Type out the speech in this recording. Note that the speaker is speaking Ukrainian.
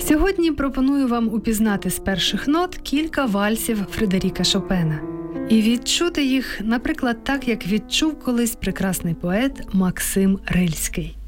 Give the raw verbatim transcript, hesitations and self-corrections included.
Сьогодні пропоную вам упізнати з перших нот кілька вальсів Фредеріка Шопена і відчути їх, наприклад, так, як відчув колись прекрасний поет Максим Рильський.